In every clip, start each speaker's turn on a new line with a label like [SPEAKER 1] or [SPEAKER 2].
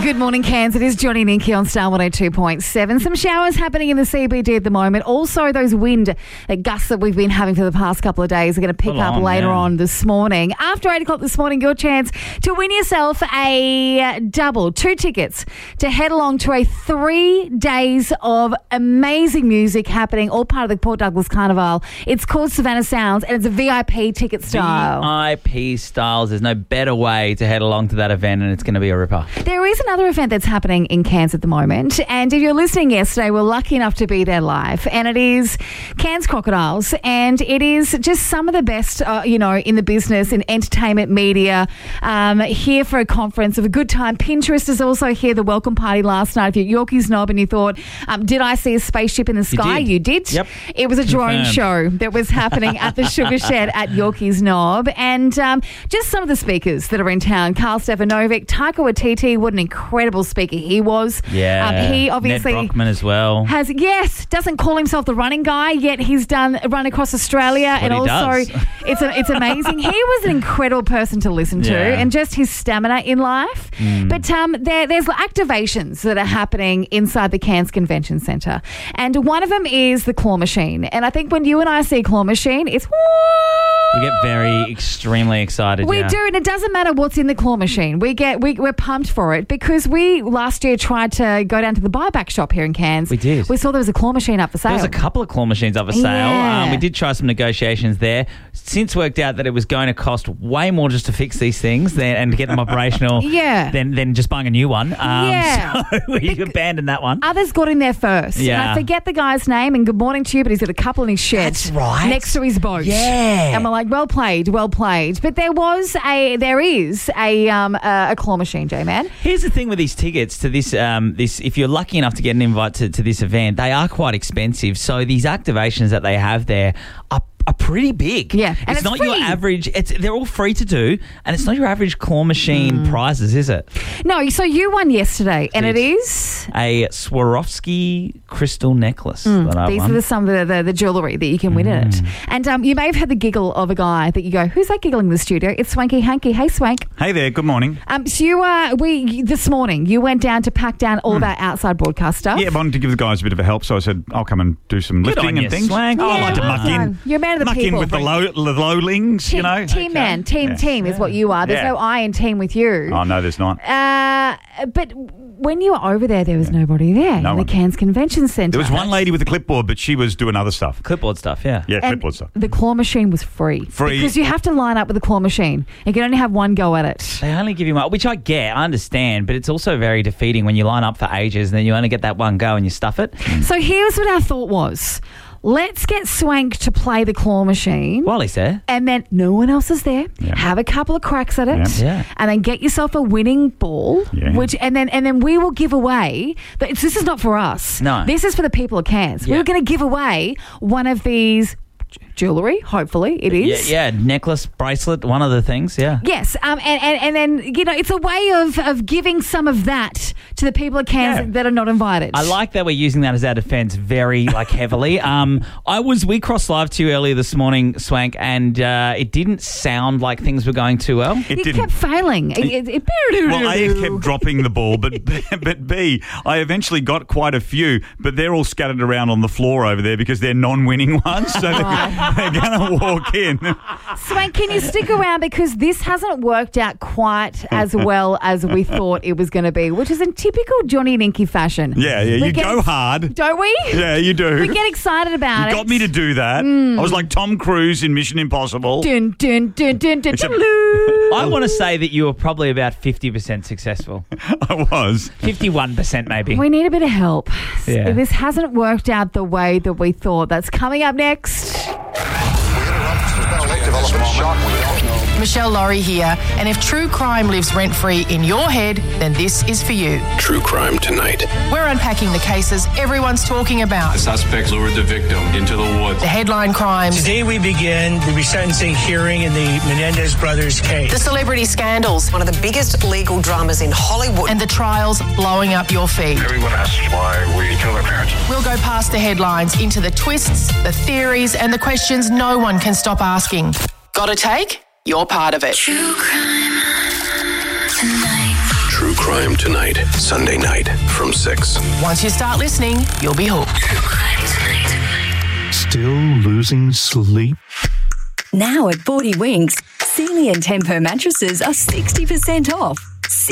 [SPEAKER 1] Good morning, Cairns. It is Johnny Ninky on Star 102.7. Some showers happening in the CBD at the moment. Also, those wind gusts that we've been having for the past couple of days are going to pick up later on this morning. After 8 o'clock this morning, your chance to win yourself a double, 2 tickets to head along to a 3 days of amazing music happening, all part of the Port Douglas Carnival. It's called Savannah Sounds, and it's a VIP ticket style.
[SPEAKER 2] VIP styles. There's no better way to head along to that event, and it's going to be a ripper.
[SPEAKER 1] There is another event that's happening in Cairns at the moment, and if you're listening yesterday, we're lucky enough to be there live, and it is Cairns Crocodiles, and it is just some of the best, in the business, in entertainment, media, here for a conference of a good time. Pinterest is also here, the welcome party last night. If you're at Yorkeys Knob and you thought, did I see a spaceship in the sky? You did.
[SPEAKER 2] Yep.
[SPEAKER 1] It was a drone show that was happening at the Sugar Shed at Yorkeys Knob, and just some of the speakers that are in town. Carl Stefanovic, Taika Waititi, what an incredible speaker he was.
[SPEAKER 2] Yeah.
[SPEAKER 1] He obviously
[SPEAKER 2] Ned Brockman as well.
[SPEAKER 1] Doesn't call himself the running guy, yet he's done a run across Australia, and also it's amazing. He was an incredible person to listen to, and just his stamina in life. But there's activations that are happening inside the Cairns Convention Centre, and one of them is the claw machine. And I think when you and I see claw machine, it's
[SPEAKER 2] we get extremely excited.
[SPEAKER 1] We do, and it doesn't matter what's in the claw machine. We're pumped for it because we last year tried to go down to the buyback shop here in Cairns.
[SPEAKER 2] We did.
[SPEAKER 1] We saw there was a claw machine up for sale.
[SPEAKER 2] There was a couple of claw machines up for sale.
[SPEAKER 1] Yeah.
[SPEAKER 2] We did try some negotiations there. Since worked out that it was going to cost way more just to fix these things and to get them operational than just buying a new one. So we abandoned that one.
[SPEAKER 1] Others got in there first.
[SPEAKER 2] Yeah.
[SPEAKER 1] And I forget the guy's name, and good morning to you, but he's got a couple in his shed.
[SPEAKER 2] That's right.
[SPEAKER 1] Next to his boat.
[SPEAKER 2] Yeah.
[SPEAKER 1] And we're like, well played. But there is a claw machine, J-Man.
[SPEAKER 2] Here's the thing with these tickets to this, if you're lucky enough to get an invite to this event, they are quite expensive. So these activations that they have there are pretty big.
[SPEAKER 1] Yeah. And
[SPEAKER 2] it's not
[SPEAKER 1] free.
[SPEAKER 2] your average. They're all free to do, and it's not your average claw machine prizes, is it?
[SPEAKER 1] No, so you won yesterday, and it is
[SPEAKER 2] a Swarovski crystal necklace that I
[SPEAKER 1] These
[SPEAKER 2] won.
[SPEAKER 1] are some of the jewellery that you can win in it. And you may have had the giggle of a guy that you go, who's that giggling in the studio? It's Swanky Hanky. Hey, Swank.
[SPEAKER 3] Hey there, good morning.
[SPEAKER 1] So this morning, you went down to pack down all of our outside broadcast stuff.
[SPEAKER 3] Yeah, I wanted to give the guys a bit of a help, so I said I'll come and do some
[SPEAKER 2] Good
[SPEAKER 3] lifting
[SPEAKER 2] on
[SPEAKER 3] and
[SPEAKER 2] you,
[SPEAKER 3] things.
[SPEAKER 2] Swank.
[SPEAKER 3] I like to muck in.
[SPEAKER 1] You're a man of the
[SPEAKER 3] muck
[SPEAKER 1] people.
[SPEAKER 3] in with the lowlings, you know.
[SPEAKER 1] Team is what you are. There's no I in team with you.
[SPEAKER 3] Oh, no, there's not.
[SPEAKER 1] But when you were over there was nobody there in the Cairns Convention Centre.
[SPEAKER 3] There was one lady with a clipboard, but she was doing other stuff.
[SPEAKER 2] Clipboard stuff, yeah.
[SPEAKER 3] Yeah,
[SPEAKER 1] and
[SPEAKER 3] clipboard stuff.
[SPEAKER 1] The claw machine was free. Because you have to line up with the claw machine. You can only have one go at it.
[SPEAKER 2] They only give you one, which I understand, but it's also very defeating when you line up for ages and then you only get that one go and you stuff it.
[SPEAKER 1] So here's what our thought was. Let's get Swank to play the claw machine.
[SPEAKER 2] While he's there.
[SPEAKER 1] And then no one else is there.
[SPEAKER 3] Yeah.
[SPEAKER 1] Have a couple of cracks at it.
[SPEAKER 2] Yeah.
[SPEAKER 1] And then get yourself a winning ball.
[SPEAKER 3] Yeah.
[SPEAKER 1] And then we will give away. This is not for us.
[SPEAKER 2] No.
[SPEAKER 1] This is for the people of Cairns.
[SPEAKER 2] Yeah.
[SPEAKER 1] We're going to give away one of these jewellery, hopefully it is.
[SPEAKER 2] Yeah, necklace, bracelet, one of the things, yeah.
[SPEAKER 1] Yes, and then, it's a way of giving some of that to the people of Cairns that are not invited.
[SPEAKER 2] I like that we're using that as our defence very heavily. We crossed live to you earlier this morning, Swank, and it didn't sound like things were going too well.
[SPEAKER 3] It didn't.
[SPEAKER 1] kept failing.
[SPEAKER 3] Well, A, it kept dropping the ball, but B, I eventually got quite a few, but they're all scattered around on the floor over there because they're non-winning ones, so they're going to walk in.
[SPEAKER 1] Swank, can you stick around because this hasn't worked out quite as well as we thought it was going to be, which is in typical Johnny Ninky fashion.
[SPEAKER 3] Yeah, you go hard.
[SPEAKER 1] Don't we?
[SPEAKER 3] Yeah, you do.
[SPEAKER 1] We get excited about
[SPEAKER 3] You got me to do that. I was like Tom Cruise in Mission Impossible.
[SPEAKER 1] Dun, dun, dun, dun, dun,
[SPEAKER 3] Except-
[SPEAKER 1] dun,
[SPEAKER 2] I want to say that you were probably about 50% successful.
[SPEAKER 3] I was.
[SPEAKER 2] 51% maybe.
[SPEAKER 1] We need a bit of help.
[SPEAKER 2] Yeah.
[SPEAKER 1] This hasn't worked out the way that we thought. That's coming up next.
[SPEAKER 4] Michelle Laurie here, and if true crime lives rent-free in your head, then this is for you.
[SPEAKER 5] True crime tonight.
[SPEAKER 4] We're unpacking the cases everyone's talking about.
[SPEAKER 5] The suspect lured the victim into the woods.
[SPEAKER 4] The headline crimes.
[SPEAKER 6] Today we begin the resentencing hearing in the Menendez brothers case.
[SPEAKER 4] The celebrity scandals.
[SPEAKER 7] One of the biggest legal dramas in Hollywood.
[SPEAKER 4] And the trials blowing up your feed.
[SPEAKER 5] Everyone asks why we kill their parents.
[SPEAKER 4] We'll go past the headlines into the twists, the theories, and the questions no one can stop asking. Got a take? You're part of it.
[SPEAKER 5] True crime Crime Tonight, Sunday night from 6.
[SPEAKER 4] Once you start listening, you'll be hooked.
[SPEAKER 8] Still losing sleep?
[SPEAKER 9] Now at 40 Winks, Sealy and Tempo mattresses are 60% off.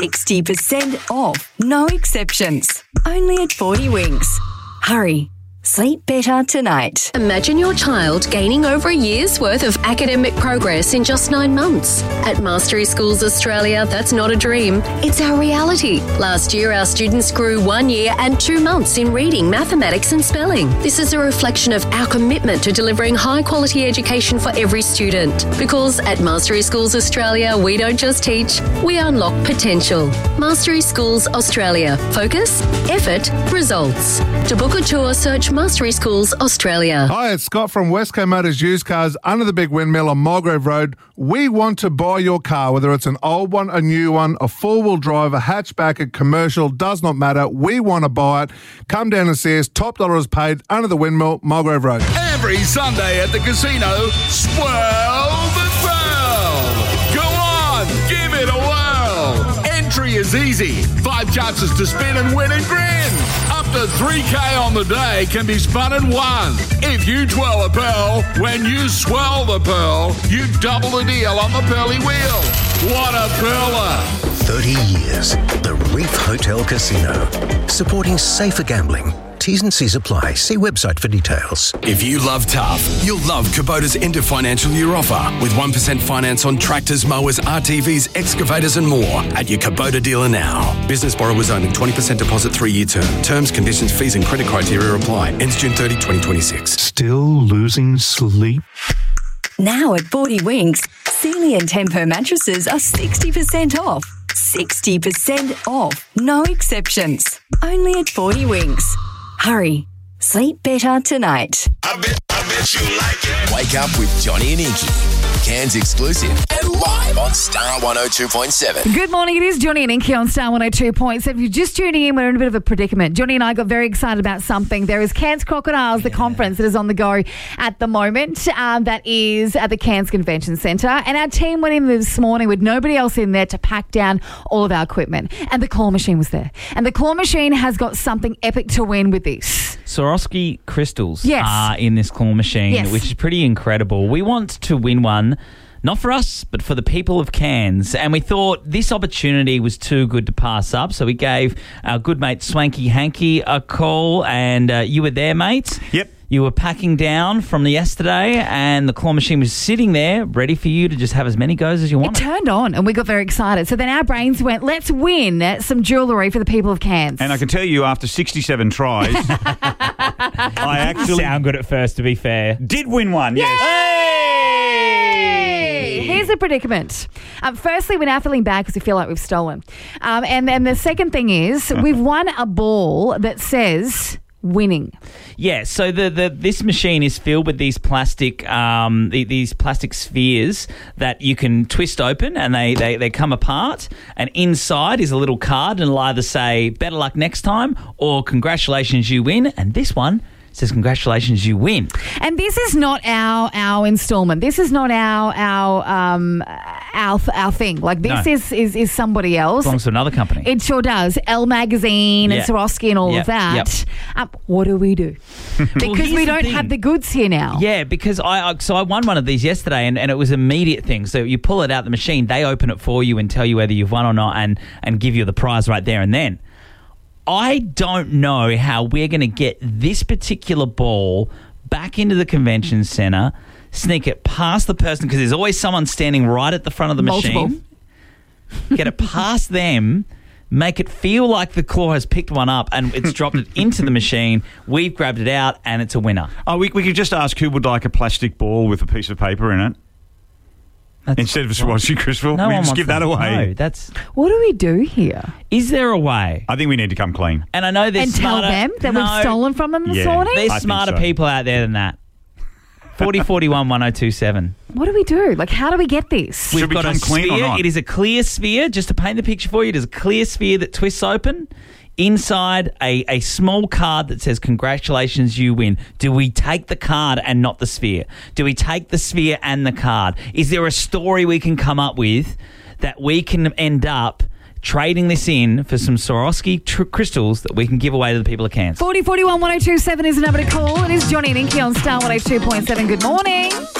[SPEAKER 9] 60% off. No exceptions. Only at 40 Winks. Hurry. Sleep better tonight.
[SPEAKER 10] Imagine your child gaining over a year's worth of academic progress in just 9 months. At Mastery Schools Australia, that's not a dream, it's our reality. Last year, our students grew 1 year and 2 months in reading, mathematics and spelling. This is a reflection of our commitment to delivering high-quality education for every student. Because at Mastery Schools Australia, we don't just teach, we unlock potential. Mastery Schools Australia. Focus, effort, results. To book a tour, search Mastery Schools Australia.
[SPEAKER 11] Hi, it's Scott from Westco Motors Used Cars under the Big Windmill on Mulgrave Road. We want to buy your car, whether it's an old one, a new one, a four-wheel drive, a hatchback, a commercial, does not matter. We want to buy it. Come down and see us. Top dollar is paid under the Windmill, Mulgrave Road.
[SPEAKER 12] Every Sunday at the casino, swirl the swirl. Go on, give it a whirl. Entry is easy. 5 chances to spin and win and grin. Up to 3K on the day can be spun and won. If you twirl a pearl, when you swirl the pearl, you double the deal on the pearly wheel. What a pearler!
[SPEAKER 13] 30 years. The Reef Hotel Casino. Supporting safer gambling. T's and C's apply. See website for details.
[SPEAKER 14] If you love tough, you'll love Kubota's end of financial year offer with 1% finance on tractors, mowers, RTVs, excavators and more at your Kubota dealer now. Business borrowers only. 20% deposit 3-year term. Terms, conditions, fees and credit criteria apply. Ends June 30, 2026.
[SPEAKER 8] Still losing sleep?
[SPEAKER 9] Now at 40 Winks, Sealy and Tempo mattresses are 60% off. 60% off. No exceptions. Only at 40 Winks. Hurry. Sleep better tonight.
[SPEAKER 12] I bet you like it.
[SPEAKER 15] Wake up with Johnny and Inky. Cairns exclusive and live on Star 102.7.
[SPEAKER 1] Good morning. It is Johnny and Inky on Star 102.7. If you're just tuning in, we're in a bit of a predicament. Johnny and I got very excited about something. There is Cairns Crocodiles, the conference that is on the go at the moment. That is at the Cairns Convention Centre. And our team went in this morning with nobody else in there to pack down all of our equipment. And the claw machine was there. And the claw machine has got something epic to win with this.
[SPEAKER 2] Swarovski crystals are in this claw machine, which is pretty incredible. We want to win one, not for us, but for the people of Cairns. And we thought this opportunity was too good to pass up. So we gave our good mate Swanky Hanky a call, and you were there, mate.
[SPEAKER 3] Yep.
[SPEAKER 2] You were packing down from yesterday, and the claw machine was sitting there ready for you to just have as many goes as you want.
[SPEAKER 1] It turned on, and we got very excited. So then our brains went, let's win some jewellery for the people of Cairns.
[SPEAKER 3] And I can tell you, after 67 tries, I actually
[SPEAKER 2] sound good at first, to be fair.
[SPEAKER 3] Did win one, yes.
[SPEAKER 1] Hey! Here's a predicament. Firstly, we're now feeling bad because we feel like we've stolen. And then the second thing is we've won a ball that says winning.
[SPEAKER 2] Yeah, so this machine is filled with these plastic spheres that you can twist open, and they come apart, and inside is a little card, and it'll either say better luck next time or congratulations, you win. And this one says congratulations, you win.
[SPEAKER 1] And this is not our installment. This is not our thing. Like this is somebody else.
[SPEAKER 2] Belongs to another company.
[SPEAKER 1] It sure does. Elle Magazine and Swarovski and all of that. What do we do? Because we don't have the goods here now.
[SPEAKER 2] Yeah, because I won one of these yesterday, and it was an immediate thing. So you pull it out the machine, they open it for you and tell you whether you've won or not, and give you the prize right there and then. I don't know how we're going to get this particular ball back into the convention centre, sneak it past the person, because there's always someone standing right at the front of the machine. Get it past them, make it feel like the claw has picked one up and it's dropped it into the machine. We've grabbed it out and it's a winner.
[SPEAKER 3] Oh, we could just ask who would like a plastic ball with a piece of paper in it. Instead of a Swarovski crystal, we just give that away.
[SPEAKER 2] No, that's...
[SPEAKER 1] What do we do here?
[SPEAKER 2] Is there a way?
[SPEAKER 3] I think we need to come clean.
[SPEAKER 2] And I know there's
[SPEAKER 1] tell them that we've stolen from them this morning?
[SPEAKER 2] There's smarter people out there than that. 4041 1027.
[SPEAKER 1] What do we do? Like, how do we get this?
[SPEAKER 2] We've got a
[SPEAKER 3] clean
[SPEAKER 2] sphere.
[SPEAKER 3] or not?
[SPEAKER 2] It is a clear sphere. Just to paint the picture for you, it is a clear sphere that twists open. Inside, a small card that says, congratulations, you win. Do we take the card and not the sphere? Do we take the sphere and the card? Is there a story we can come up with that we can end up trading this in for some Swarovski crystals that we can give away to the people of Cairns.
[SPEAKER 1] 40 41 1027 is the number to call. It is Johnny and Inky on Star 102.7. Good morning.